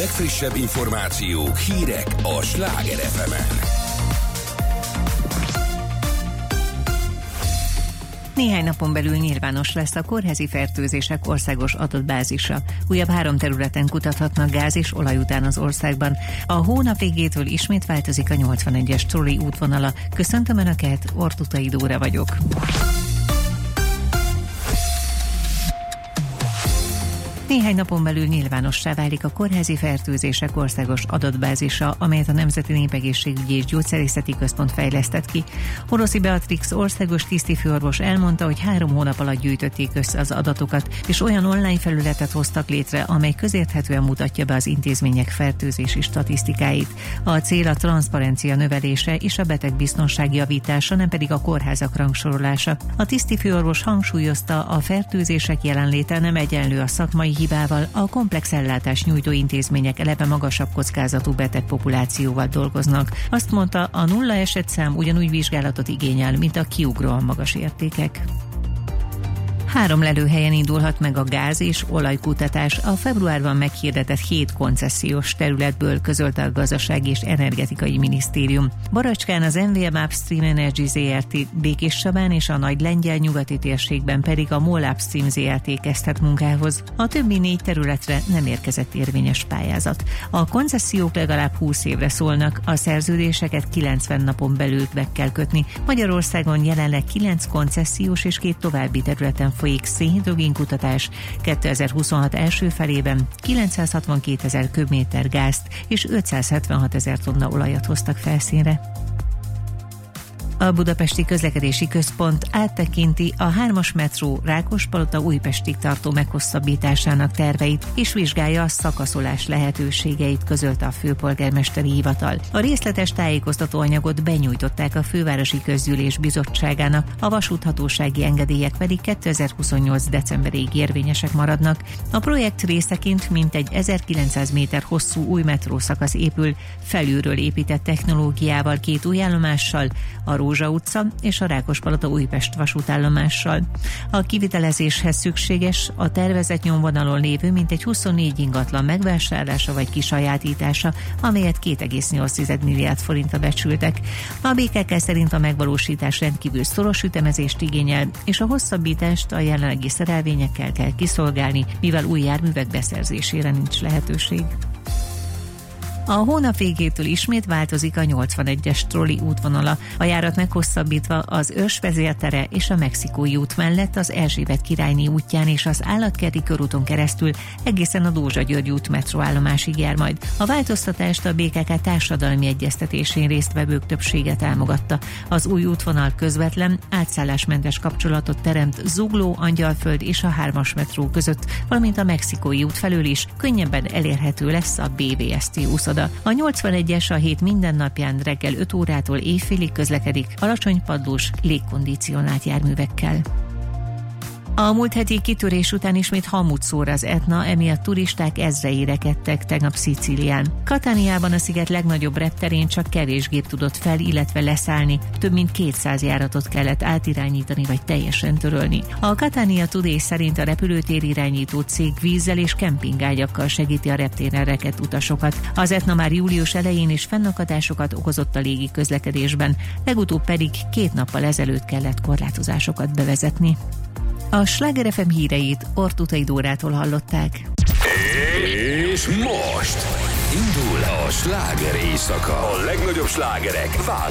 legfrissebb információk, hírek a Sláger FM-en. Néhány napon belül nyilvános lesz a kórházi fertőzések országos adatbázisa. Újabb 3 területen kutathatnak gáz és olaj után az országban. A hónap végétől ismét változik a 81-es trolli útvonala. Köszöntöm Önöket, Ortutai Dóra vagyok. Néhány napon belül nyilvánossá válik a kórházi fertőzések országos adatbázisa, amelyet a Nemzeti Népegészségügyi és Gyógyszerészeti Központ fejlesztett ki. Oroszi Beatrix országos tisztifőorvos elmondta, hogy 3 hónap alatt gyűjtötték össze az adatokat, és olyan online felületet hoztak létre, amely közérthetően mutatja be az intézmények fertőzési statisztikáit. A cél a transzparencia növelése és a betegbiztonság javítása, nem pedig a kórházak rangsorolása. A tisztifőorvos hangsúlyozta, a fertőzések jelenléte nem egyenlő a szakmai hibával, a komplex ellátást nyújtó intézmények eleve magasabb kockázatú betegpopulációval dolgoznak. Azt mondta, a 0 esetszám ugyanúgy vizsgálatot igényel, mint a kiugróan magas értékek. 3 lelőhelyen indulhat meg a gáz- és olajkutatás a februárban meghirdetett 7 koncesziós területből, közölte a Gazdasági és Energetikai Minisztérium. Baracskán az MVM Upstream Energy Zrt. Békéscsabán és a Nagy Lengyel nyugati térségben pedig a MOL Upstream Zrt. Kezdhet munkához. A többi 4 területre nem érkezett érvényes pályázat. A koncesziók legalább 20 évre szólnak, a szerződéseket 90 napon belül meg kell kötni. Magyarországon jelenleg 9 koncesziós és 2 további területen folyik szénhidrogénkutatás. 2026 első felében 962 000 köbméter gázt és 576 000 tonna olajat hoztak felszínre. A Budapesti Közlekedési Központ áttekinti a 3-as metró Rákospalota-Újpestig tartó meghosszabbításának terveit, és vizsgálja a szakaszolás lehetőségeit, közölte a főpolgármesteri hivatal. A részletes tájékoztatóanyagot benyújtották a Fővárosi Közgyűlés Bizottságának, a vasúthatósági engedélyek pedig 2028. decemberig érvényesek maradnak. A projekt részeként mintegy 1900 méter hosszú új metrószakasz épül, felülről épített technológiával, 2 új állomással, a Rózsa utca és a Rákospalota-Újpest vasútállomással. A kivitelezéshez szükséges a tervezett nyomvonalon lévő mintegy 24 ingatlan megvásárlása vagy kisajátítása, amelyet 2,8 milliárd forintra becsültek. A BKK szerint a megvalósítás rendkívül szoros ütemezést igényel, és a hosszabbítást a jelenlegi szerelvényekkel kell kiszolgálni, mivel új járművek beszerzésére nincs lehetőség. A hónap végétől ismét változik a 81-es trolli útvonala. A járat meghosszabbítva az Örs vezértere és a Mexikói út mellett az Erzsébet királyné útján és az Állatkerti körúton keresztül egészen a Dózsa-György út metróállomásig jár majd. A változtatást a BKK társadalmi egyeztetésén résztvevők többsége támogatta. Az új útvonal közvetlen, átszállásmentes kapcsolatot teremt Zugló, Angyalföld és a 3-as metró között, valamint a Mexikói út felől is könnyebben elérhető lesz a BVST úszoda. A 81-es a hét minden napján reggel 5 órától éjfélig közlekedik alacsony padlós, légkondicionált járművekkel. A múlt heti kitörés után ismét hamut szór az Etna, emiatt turisták ezrei rekedtek tegnap Szicílián. Katániában a sziget legnagyobb repterén csak kevés gép tudott fel, illetve leszállni, több mint 200 járatot kellett átirányítani vagy teljesen törölni. A Catania Today szerint a repülőtér irányító cég vízzel és kempingágyakkal segíti a reptéren rekedt utasokat. Az Etna már július elején is fennakadásokat okozott a légi közlekedésben, legutóbb pedig 2 nappal ezelőtt kellett korlátozásokat bevezetni. A Sláger FM híreit Ortutai Dórától hallották. És most indul a sláger éjszaka. A legnagyobb slágerek